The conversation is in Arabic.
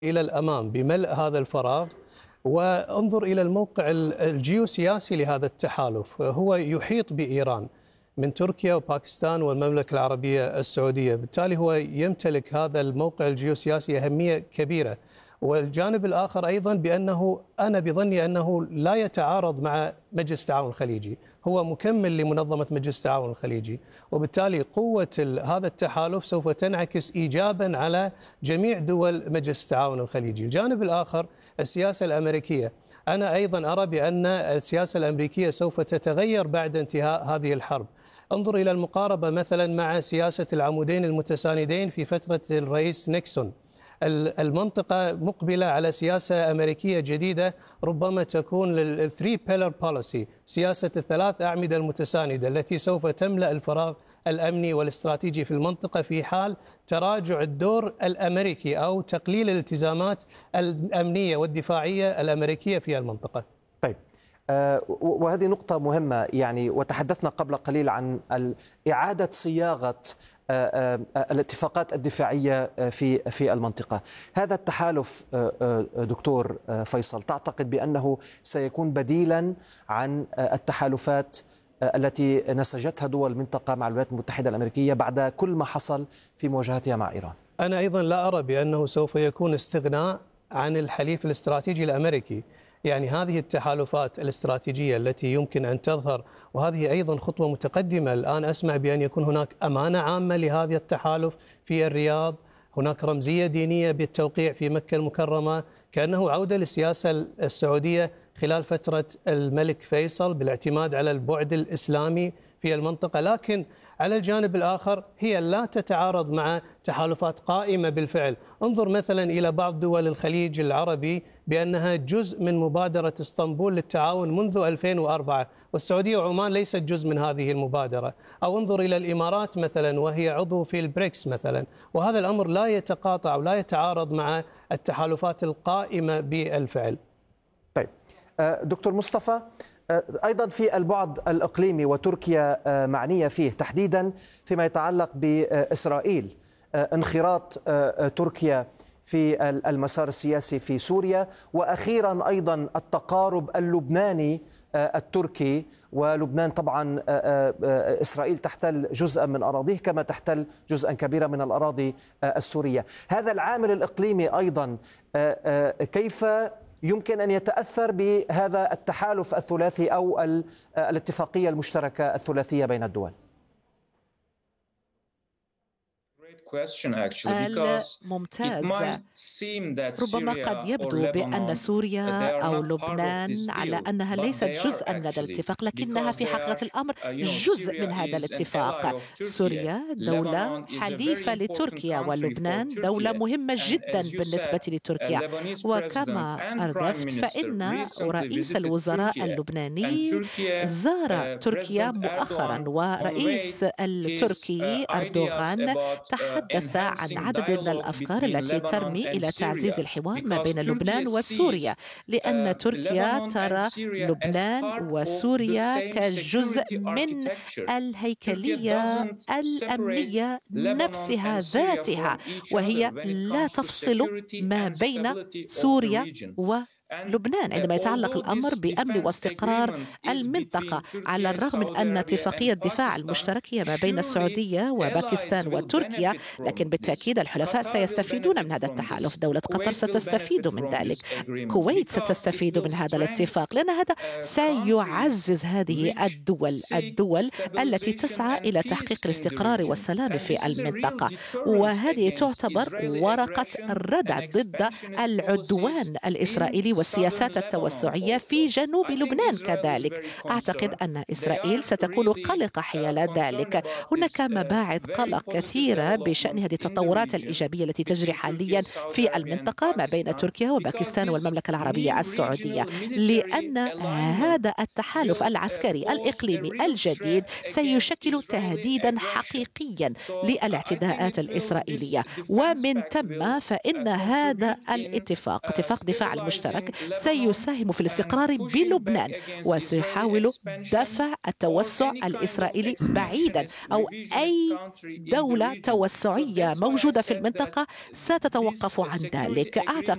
إلى الأمام بملء هذا الفراغ. وانظر إلى الموقع الجيوسياسي لهذا التحالف، هو يحيط بإيران من تركيا وباكستان والمملكة العربية السعودية، بالتالي هو يمتلك هذا الموقع الجيوسياسي أهمية كبيرة. والجانب الآخر أيضا بأنه أنا بظني أنه لا يتعارض مع مجلس التعاون الخليجي، هو مكمل لمنظمة مجلس التعاون الخليجي، وبالتالي قوة هذا التحالف سوف تنعكس إيجابا على جميع دول مجلس التعاون الخليجي. الجانب الآخر السياسة الأمريكية، أنا أيضا أرى بأن السياسة الأمريكية سوف تتغير بعد انتهاء هذه الحرب. انظر إلى المقاربة مثلا مع سياسة العمودين المتساندين في فترة الرئيس نيكسون. المنطقة مقبلة على سياسة أمريكية جديدة، ربما تكون للثري بيلر بوليسي، سياسة الثلاث أعمدة المتساندة التي سوف تملأ الفراغ الأمني والاستراتيجي في المنطقة في حال تراجع الدور الأمريكي أو تقليل الالتزامات الأمنية والدفاعية الأمريكية في المنطقة. طيب، وهذه نقطة مهمة يعني، وتحدثنا قبل قليل عن إعادة صياغة الاتفاقات الدفاعية في المنطقة. هذا التحالف دكتور فيصل، تعتقد بأنه سيكون بديلا عن التحالفات التي نسجتها دول المنطقة مع الولايات المتحدة الأمريكية بعد كل ما حصل في مواجهتها مع إيران؟ أنا أيضا لا أرى بأنه سوف يكون استغناء عن الحليف الاستراتيجي الأمريكي. يعني هذه التحالفات الاستراتيجية التي يمكن أن تظهر، وهذه أيضا خطوة متقدمة. الآن أسمع بأن يكون هناك أمانة عامة لهذا التحالف في الرياض، هناك رمزية دينية بالتوقيع في مكة المكرمة، كأنه عودة للسياسة السعودية خلال فترة الملك فيصل بالاعتماد على البعد الإسلامي في المنطقة. لكن على الجانب الآخر هي لا تتعارض مع تحالفات قائمة بالفعل. انظر مثلا إلى بعض دول الخليج العربي بأنها جزء من مبادرة اسطنبول للتعاون منذ 2004، والسعودية وعمان ليست جزء من هذه المبادرة. أو انظر إلى الإمارات مثلا وهي عضو في البريكس مثلا، وهذا الأمر لا يتقاطع ولا يتعارض مع التحالفات القائمة بالفعل. طيب دكتور مصطفى، أيضا في البعد الإقليمي وتركيا معنية فيه تحديدا فيما يتعلق بإسرائيل، انخراط تركيا في المسار السياسي في سوريا، وأخيرا أيضا التقارب اللبناني التركي ولبنان. طبعا إسرائيل تحتل جزءا من أراضيه كما تحتل جزءا كبيرا من الأراضي السورية. هذا العامل الإقليمي أيضا كيف يمكن أن يتأثر بهذا التحالف الثلاثي أو الاتفاقية المشتركة الثلاثية بين الدول؟ ممتاز. ربما قد يبدو بأن سوريا أو لبنان على أنها ليست جزءا من هذا الاتفاق، لكنها في حقيقة الأمر جزء من هذا الاتفاق. سوريا دولة حليفة لتركيا، ولبنان دولة مهمة جدا بالنسبة لتركيا. وكما أردفت فإن رئيس الوزراء اللبناني زار تركيا مؤخرا، ورئيس التركي أردوغان تحدث عن عدد من الأفكار التي ترمي إلى تعزيز الحوار ما بين لبنان وسوريا، لأن تركيا ترى لبنان وسوريا كجزء من الهيكلية الأمنية نفسها ذاتها، وهي لا تفصل ما بين سوريا ولبنان عندما يتعلق الأمر بأمن واستقرار المنطقة. على الرغم من أن اتفاقية الدفاع المشترك هي ما بين السعودية وباكستان وتركيا، لكن بالتأكيد الحلفاء سيستفيدون من هذا التحالف. دولة قطر ستستفيد من ذلك، الكويت ستستفيد من هذا الاتفاق، لأن هذا سيعزز هذه الدول التي تسعى إلى تحقيق الاستقرار والسلام في المنطقة. وهذه تعتبر ورقة ردع ضد العدوان الإسرائيلي والسياسات التوسعية في جنوب لبنان كذلك. أعتقد أن إسرائيل ستكون قلقة حيال ذلك. هناك مباعث قلق كثيرة بشأن هذه التطورات الإيجابية التي تجري حاليا في المنطقة ما بين تركيا وباكستان والمملكة العربية السعودية، لأن هذا التحالف العسكري الإقليمي الجديد سيشكل تهديدا حقيقيا للاعتداءات الإسرائيلية. ومن ثم فإن هذا الاتفاق، اتفاق دفاع المشترك، سيساهم في الاستقرار بلبنان، وسيحاول دفع التوسع الإسرائيلي بعيدا، أو أي دولة توسعية موجودة في المنطقة ستتوقف عن ذلك. أعتقد